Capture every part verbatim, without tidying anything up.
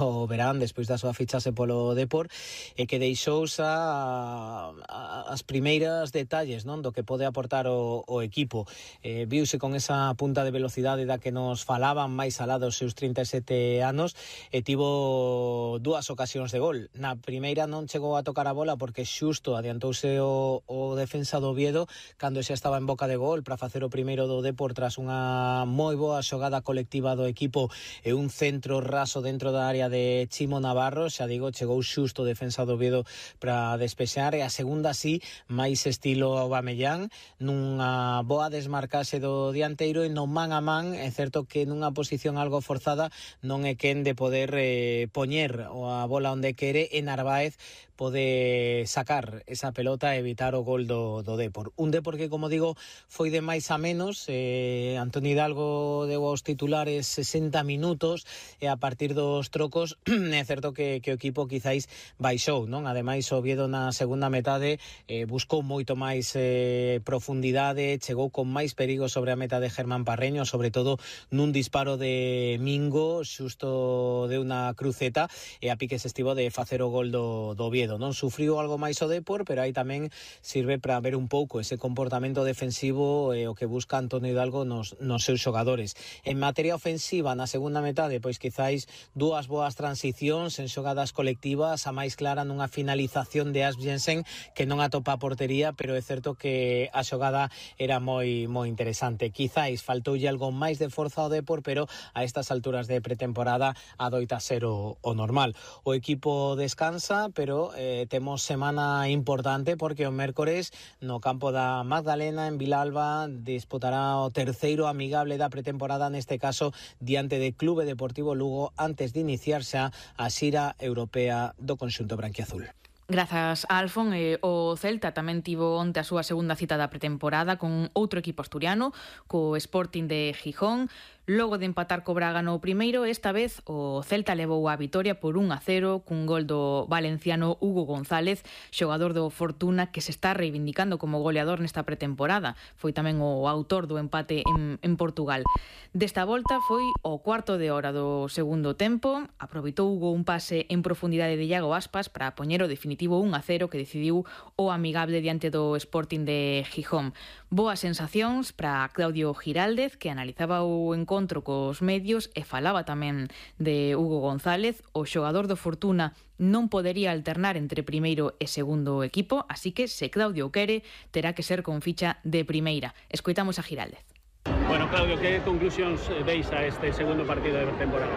do verán despois da súa fichaxe polo Depor e que deixou xa as primeiras detalles, non, do que pode aportar o, o equipo. Eh, viuse con esa punta de velocidade da que nos falaban máis alá dos seus trinta e sete anos e tivo dúas ocasións de gol. Na primeira non chegou a tocar a bola porque xusto adiantouse o, o defensa do Oviedo cando xa estaba en boca de gol para facer o primeiro do Depor tras unha moi boa xogada colectiva do equipo e un centro raso dentro da área de Chimo Navarro. Xa digo, chegou xusto o defensa do Oviedo para despexar e a segunda sí, máis estilo Aubameyang, nunha boa desmarcase do dianteiro e no man a man. É certo que nunha posición algo forzada non é quen de poder eh, poñer a bola onde quere e Narváez pode sacar esa pelota e evitar o gol do, do Depor. Un Depor que, como digo, foi de máis a menos. eh, Antoni Hidalgo deu aos titulares sesenta minutos e a partir dos trocos é certo que, que o equipo quizáis baixou, non? Ademais, o Oviedo na segunda metade eh, buscou moito máis eh, profundidade, chegou con máis perigo sobre a meta de Germán Parreño, sobre todo nun disparo de Mingo, xusto de unha cruceta, e a piques estivo de facer o gol do, do Oviedo. Non sufriu algo máis o Depor, pero aí tamén sirve para ver un pouco ese comportamento defensivo e o que busca Antonio Hidalgo nos, nos seus xogadores. En materia ofensiva, na segunda metade, pois quizáis dúas boas transicións en xogadas colectivas, a máis clara nunha finalización de Asbjensen que non atopa a portería, pero é certo que a xogada era moi moi interesante. Quizáis faltoulle algo máis de forza ao Depor, pero a estas alturas de pretemporada adoita ser o, o normal. O equipo descansa, pero eh, temos semana importante porque o mércores no campo da Magdalena en Vilalba disputará o terceiro amigable da pretemporada, neste caso diante de Clube Deportivo Lugo, antes de iniciarse a xira europea do conxunto branquiazul. Grazas a Alfon, eh, o Celta tamén tivo onte a súa segunda cita da pretemporada con outro equipo asturiano, co Sporting de Gijón. Logo de empatar co Braga no primeiro, esta vez o Celta levou a vitoria por un a cero cun gol do valenciano Hugo González, xogador do Fortuna que se está reivindicando como goleador nesta pretemporada. Foi tamén o autor do empate en, en Portugal. Desta volta foi o cuarto de hora do segundo tempo. Aproveitou Hugo un pase en profundidade de Iago Aspas para poñer o definitivo un a cero que decidiu o amigable diante do Sporting de Gijón. Boas sensacións para Claudio Giraldez, que analizaba o encontro cos medios e falaba tamén de Hugo González. O xogador do Fortuna non podería alternar entre primeiro e segundo equipo, así que se Claudio quere, terá que ser con ficha de primeira. Escoitamos a Giraldez. Bueno, Claudio, que conclusións veis a este segundo partido de temporada?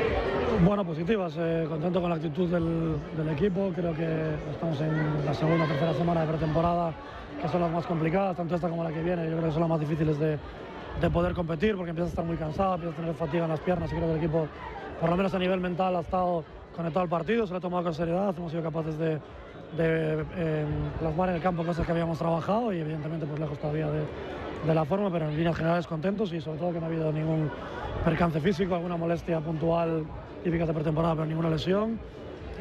Bueno, positivas, eh, contento con la actitud del, del equipo. Creo que estamos en la segunda o tercera semana de pretemporada, que son las más complicadas, tanto esta como la que viene. Yo creo que son las más difíciles de, de poder competir, porque empiezas a estar muy cansado, empiezas a tener fatiga en las piernas, y creo que el equipo, por lo menos a nivel mental, ha estado conectado al partido, se lo ha tomado con seriedad, hemos sido capaces de, de eh, plasmar en el campo cosas que habíamos trabajado y evidentemente pues lejos todavía de, de la forma, pero en líneas generales contentos y sobre todo que no ha habido ningún percance físico, alguna molestia puntual típicas de pretemporada, pero ninguna lesión. Y,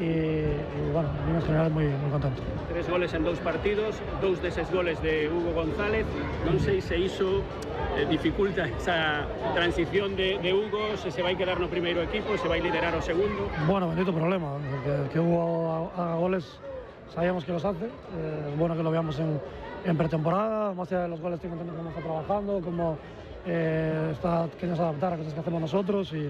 y bueno, en líneas generales muy, muy contento. Tres goles en dous partidos, dous deses goles de Hugo González. Non sei se iso eh, dificulta esa transición de, de Hugo, se se vai quedar no primeiro equipo, se vai liderar o segundo. Bueno, bendito problema, porque que Hugo haga goles sabíamos que los hace. Eh, es bueno que lo veamos en, en pretemporada, más allá de los goles estoy contento cómo está trabajando, cómo eh, está queriendo adaptar a cosas que hacemos nosotros y,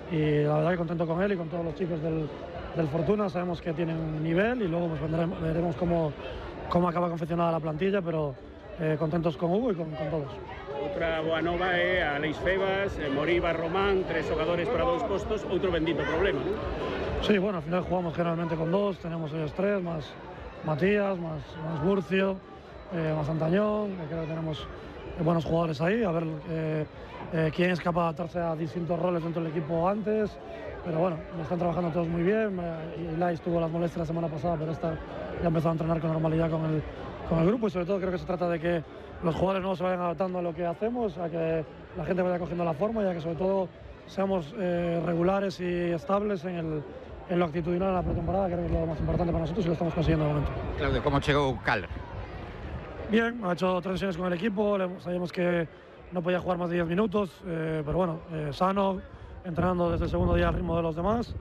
y la verdad que contento con él y con todos los chicos del del Fortuna. Sabemos que tienen nivel y luego pues vendremos, veremos cómo, cómo acaba confeccionada la plantilla, pero eh, contentos con Hugo y con, con todos. Outra boa nova é a Aleix Febas, eh, Moriba, Román, tres xogadores para dous postos, outro bendito problema, ¿no? Sí, bueno, al final jugamos generalmente con dos, tenemos ellos tres, más Matías, más, más Burcio, eh, más Antañón, eh, creo que tenemos eh, buenos jugadores ahí, a ver eh, eh, quién es capaz de adaptarse a distintos roles dentro del equipo antes. Pero bueno, están trabajando todos muy bien. Ilais tuvo las molestias la semana pasada, pero esta ya empezó a entrenar con normalidad con el, con el grupo y sobre todo creo que se trata de que los jugadores nuevos se vayan adaptando a lo que hacemos, a que la gente vaya cogiendo la forma y a que sobre todo seamos eh, regulares y estables en, el, en lo actitudinal en la pretemporada, que creo que es lo más importante para nosotros y lo estamos consiguiendo de momento. Claudio, ¿cómo llegó Cal? Bien, ha hecho transiciones con el equipo, sabíamos que no podía jugar más de diez minutos, eh, pero bueno, eh, sano, entrenando desde el segundo día al ritmo de los demás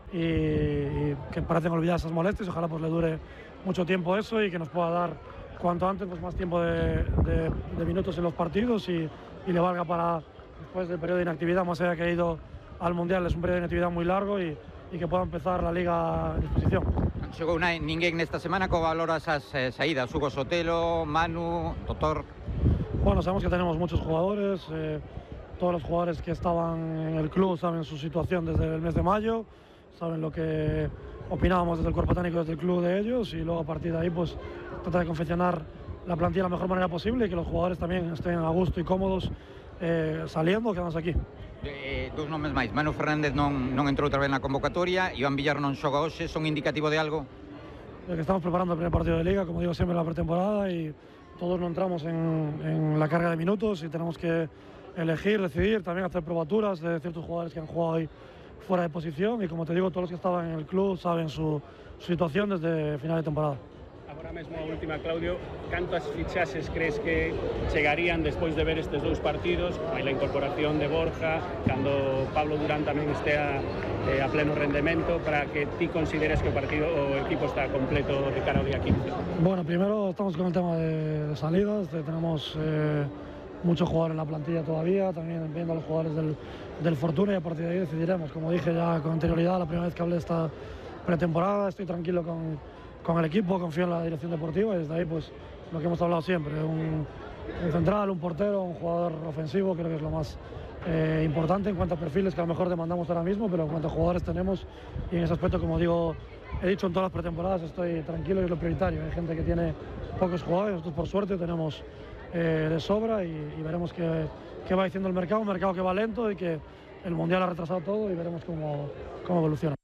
y, y que parecen olvidar esas molestias. Ojalá pues le dure mucho tiempo eso y que nos pueda dar cuanto antes pues, más tiempo de, de, de minutos en los partidos y, y le valga para después del periodo de inactividad, más allá que ha ido al Mundial, es un periodo de inactividad muy largo y, y que pueda empezar la Liga en disposición. Non xogou ninguén nesta semana, como valoras as eh, saídas? Hugo Sotelo, Manu, Totor. Bueno, sabemos que tenemos muchos jugadores, eh, todos los jugadores que estaban en el club saben su situación desde el mes de mayo, saben lo que opinábamos desde el cuerpo técnico, desde el club de ellos, y luego a partir de ahí pues tratar de confeccionar la plantilla de la mejor manera posible y que los jugadores también estén a gusto y cómodos eh, saliendo, quedándose aquí. Eh, dos nomes máis. Manu Fernández non, non entrou outra vez na convocatoria, Iván Villar non xoga hoxe, son indicativo de algo? Eh, que estamos preparando el primer partido de Liga, como digo siempre en la pretemporada, y todos no entramos en, en la carga de minutos y tenemos que elegir, decidir, también hacer probaturas de ciertos jugadores que han jugado hoy fuera de posición, y como te digo, todos los que estaban en el club saben su, su situación desde final de temporada. Agora mesmo a última, Claudio, cantas fichaxes crees que chegarían despois de ver estes dous partidos? Hai a incorporación de Borja, cando Pablo Durán tamén estea eh, a pleno rendemento, para que ti consideres que o partido o equipo está completo de cara ao día quince. Bueno, primero estamos con el tema de, de salidas, de, tenemos eh, muchos jugadores en la plantilla todavía, también viendo a los jugadores del, del Fortuna, y a partir de ahí decidiremos. Como dije ya con anterioridad, la primera vez que hablé de esta pretemporada, estoy tranquilo con, con el equipo, confío en la dirección deportiva, y desde ahí pues lo que hemos hablado siempre, un, un central, un portero, un jugador ofensivo, creo que es lo más eh, importante en cuanto a perfiles que a lo mejor demandamos ahora mismo, pero en cuanto a jugadores tenemos, y en ese aspecto, como digo, he dicho en todas las pretemporadas, estoy tranquilo y es lo prioritario. Hay gente que tiene pocos jugadores, nosotros por suerte tenemos eh, de sobra, y, y veremos qué, qué va diciendo el mercado, un mercado que va lento y que el Mundial ha retrasado todo, y veremos cómo, cómo evoluciona.